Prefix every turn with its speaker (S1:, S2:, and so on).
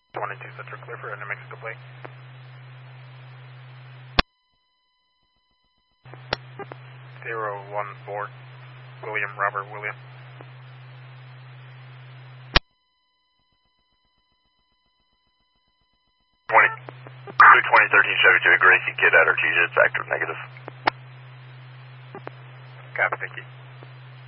S1: 22 Central, clear for New Mexico plate. 014, William, Robert, William.
S2: 2013 Chevy to a Gracie Kid at Artesia, it's active negative.
S1: Copy, thank you.